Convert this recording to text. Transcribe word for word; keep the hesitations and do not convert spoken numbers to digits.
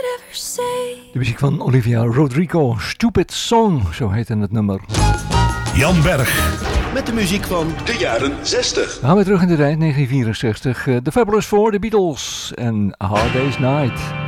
De muziek van Olivia Rodrigo, Stupid Song, zo heette het nummer. Jan Berg. Met de muziek van de jaren zestig. Dan gaan we terug in de tijd, negentien vierenzestig. The Fabulous Four, The Beatles en A Hard Day's Night.